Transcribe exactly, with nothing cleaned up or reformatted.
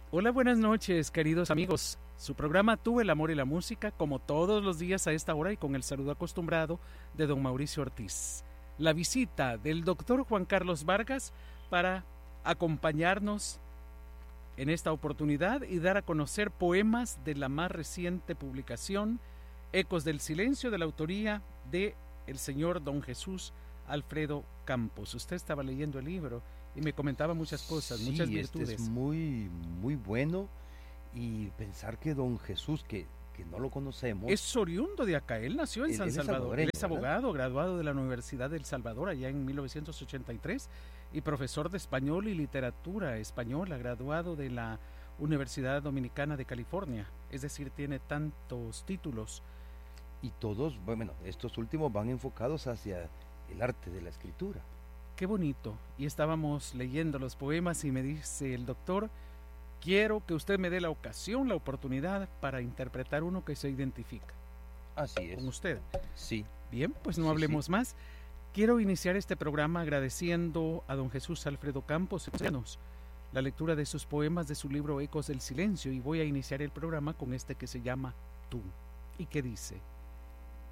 Hola, buenas noches, queridos amigos. Su programa Tú, el amor y la música, como todos los días a esta hora y con el saludo acostumbrado de don Mauricio Ortiz. La visita del doctor Juan Carlos Vargas para acompañarnos en esta oportunidad y dar a conocer poemas de la más reciente publicación, Ecos del Silencio, de la autoría de el señor don Jesús Alfredo Campos. Usted estaba leyendo el libro y me comentaba muchas cosas, Sí, muchas este virtudes. es muy, muy bueno. Y pensar que don Jesús, que, que no lo conocemos, Es oriundo de acá, él nació en Él- San él es Salvador, él salvadoreño, es ¿verdad? abogado, graduado de la Universidad del Salvador allá en mil novecientos ochenta y tres y profesor de español y literatura española, graduado de la Universidad Dominicana de California, es decir, tiene tantos títulos. y todos, bueno, estos últimos van enfocados hacia el arte de la escritura. Qué bonito. Y estábamos leyendo los poemas y me dice el doctor, quiero que usted me dé la ocasión, la oportunidad para interpretar uno que se identifica Así es. con usted. Sí, Bien, pues no Sí, hablemos sí. más. Quiero iniciar este programa agradeciendo a don Jesús Alfredo Campos la lectura de sus poemas de su libro Ecos del Silencio, y voy a iniciar el programa con este que se llama Tú, y que dice: